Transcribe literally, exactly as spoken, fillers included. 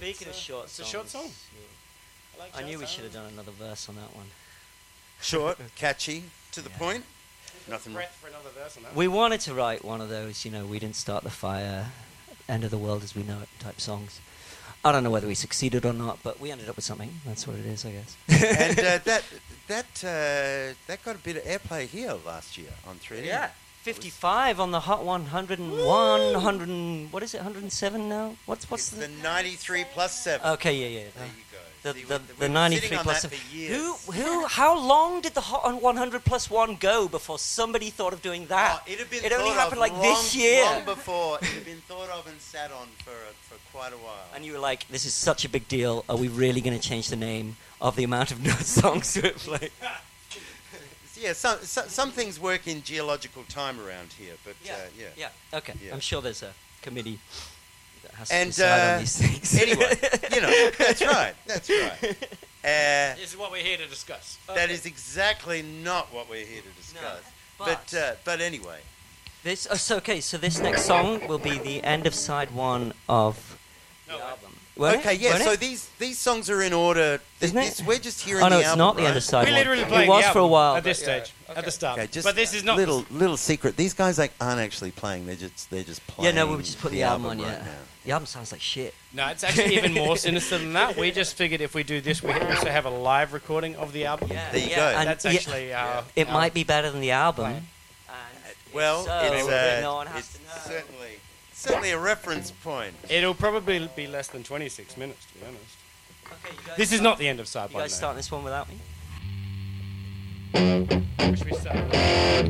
Speaking of short It's songs, a short song. yeah. I, like I short knew we songs. should have done another verse on that one. Short, catchy, to the Yeah. point. Nothing. Breath for another verse on that. We wanted to write one of those, you know, we didn't start the fire, end of the world as we know it type songs. I don't know whether we succeeded or not, but we ended up with something. That's what it is, I guess. And uh, that that uh, that got a bit of airplay here last year on three D. Yeah. fifty-five on the Hot one oh one, one hundred and, what is it, one oh seven now? What's what's It's the... the ninety-three plus seven. Okay, yeah, yeah. There you go. The, See, the, we- we've the been ninety-three sitting on plus that seven. for years. Who, who, how long did the Hot on one hundred plus one go before somebody thought of doing that? Oh, it had been It only thought happened of like long, this year. long before. It had been thought of and sat on for for quite a while. And you were like, this is such a big deal. Are we really going to change the name of the amount of songs we play? Yeah, some, some some things work in geological time around here, but Yeah. uh, yeah. Yeah, okay. Yeah. I'm sure there's a committee that has to And decide uh, on these things. anyway, you know, that's right. That's right. Uh, This is what we're here to discuss. That is exactly not what we're here to discuss. but- but uh, but anyway, This, oh, so, okay, so this next song will be the end of side one of No, the wait. album. Won't okay, it? yeah. Won't So it? these these songs are in order. Th- Isn't it? this- we're just hearing Oh no, the it's album, not the right? end of side We're one. literally It playing was the for a album while. at this but- stage, at the start. Okay, just but this is not little little secret. These guys like aren't actually playing. They're just they're just Yeah, playing. no, we would just put the, album on, right yeah. now. The album sounds like shit. No, it's actually even more sinister than that. We just figured if we do this, we also have a live recording of the album. Yeah, There you yeah, go. and That's yeah, actually our. it our- might be better than the album. Plan. and Well, so, it's, but uh, no one has it's to know. certainly certainly a reference point. It'll probably be less than twenty-six minutes, to be honest. Okay, you guys This is start- not the end of side You one. guys though. starting this one without me? Should we start?